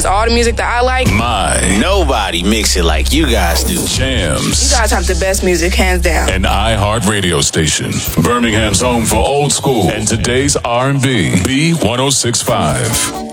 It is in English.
plays all the music that I like. Nobody mix it like you guys do. Jams. You guys have the best music, hands down. An iHeart radio station. Birmingham's home for old school and today's R&B. B1065.